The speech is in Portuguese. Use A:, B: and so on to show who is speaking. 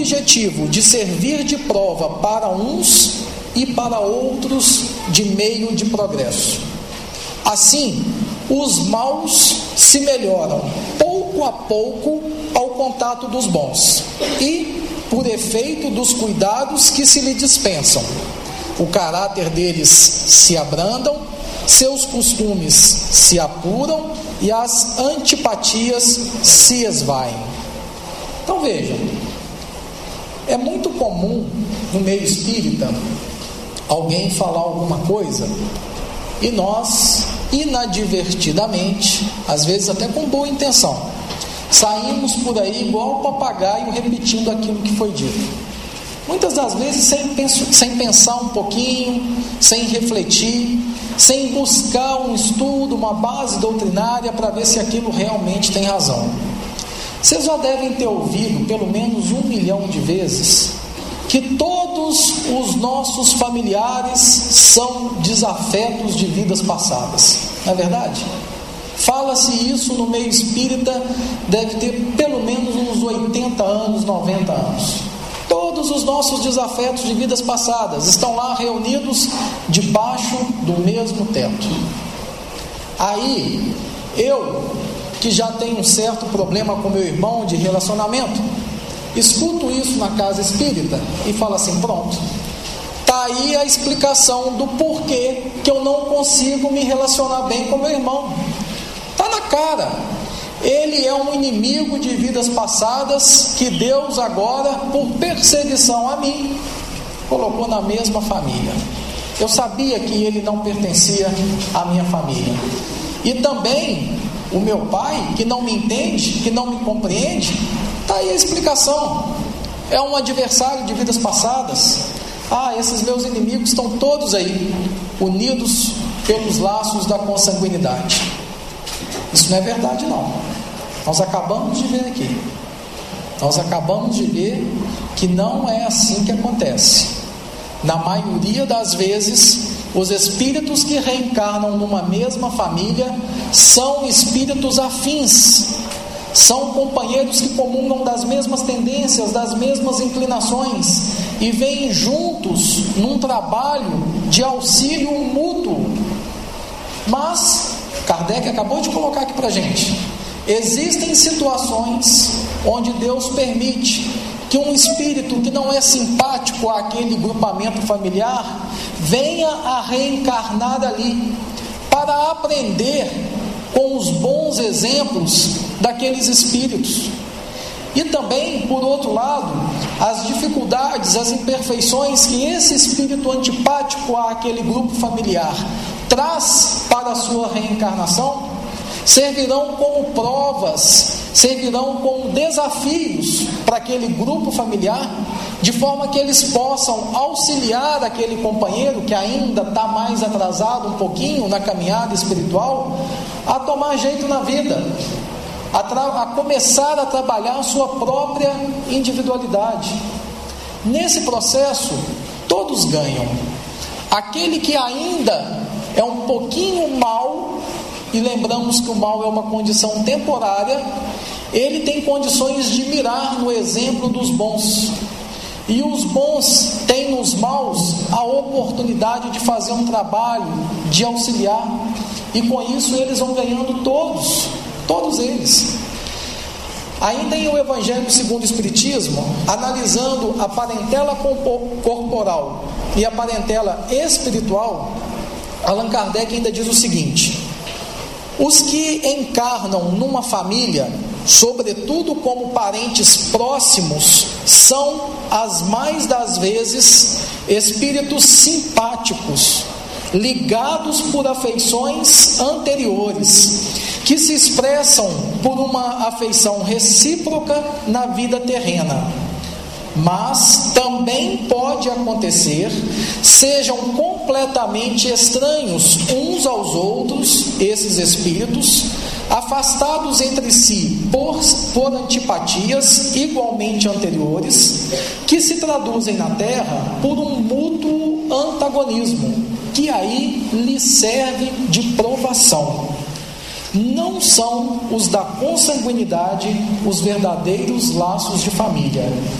A: objetivo de servir de prova para uns e para outros de meio de progresso. Assim, os maus se melhoram pouco a pouco ao contato dos bons e por efeito dos cuidados que se lhe dispensam. O caráter deles se abrandam, seus costumes se apuram e as antipatias se esvaem. Então vejam, é muito comum no meio espírita alguém falar alguma coisa e nós, inadvertidamente, às vezes até com boa intenção, saímos por aí igual o papagaio repetindo aquilo que foi dito. Muitas das vezes sem pensar um pouquinho, sem refletir, sem buscar um estudo, uma base doutrinária para ver se aquilo realmente tem razão. Vocês já devem ter ouvido pelo menos 1 milhão de vezes que todos os nossos familiares são desafetos de vidas passadas. Não é verdade? Fala-se isso no meio espírita, deve ter pelo menos uns 80 anos, 90 anos. Todos os nossos desafetos de vidas passadas estão lá reunidos debaixo do mesmo teto. Aí, eu, que já tenho um certo problema com meu irmão de relacionamento, escuto isso na casa espírita e falo assim: pronto, está aí a explicação do porquê que eu não consigo me relacionar bem com meu irmão. Está na cara. Ele é um inimigo de vidas passadas que Deus agora, por perseguição a mim, colocou na mesma família. Eu sabia que ele não pertencia à minha família. E também o meu pai, que não me entende, que não me compreende, está aí a explicação. É um adversário de vidas passadas. Esses meus inimigos estão todos aí, unidos pelos laços da consanguinidade. Isso não é verdade, não. Nós acabamos de ver aqui. Nós acabamos de ver que não é assim que acontece. Na maioria das vezes, os espíritos que reencarnam numa mesma família são espíritos afins. São companheiros que comungam das mesmas tendências, das mesmas inclinações e vêm juntos num trabalho de auxílio mútuo. Mas Kardec acabou de colocar aqui para a gente: existem situações onde Deus permite que um espírito que não é simpático àquele grupamento familiar venha a reencarnar ali para aprender com os bons exemplos daqueles espíritos. E também, por outro lado, as dificuldades, as imperfeições que esse espírito antipático àquele grupo familiar traz para a sua reencarnação servirão como provas, servirão como desafios para aquele grupo familiar, de forma que eles possam auxiliar aquele companheiro que ainda está mais atrasado um pouquinho na caminhada espiritual, a tomar jeito na vida, a começar a trabalhar a sua própria individualidade. Nesse processo, todos ganham. Aquele que ainda é um pouquinho mau, e lembramos que o mal é uma condição temporária, ele tem condições de mirar no exemplo dos bons. E os bons têm nos maus a oportunidade de fazer um trabalho, de auxiliar, e com isso eles vão ganhando todos eles. Ainda em O Evangelho segundo o Espiritismo, analisando a parentela corporal e a parentela espiritual, Allan Kardec ainda diz o seguinte: os que encarnam numa família, sobretudo como parentes próximos, são, as mais das vezes, espíritos simpáticos, ligados por afeições anteriores, que se expressam por uma afeição recíproca na vida terrena. Mas também pode acontecer, sejam completamente estranhos uns aos outros, esses espíritos, afastados entre si por antipatias igualmente anteriores, que se traduzem na Terra por um mútuo antagonismo, que aí lhe serve de provação. Não são os da consanguinidade os verdadeiros laços de família.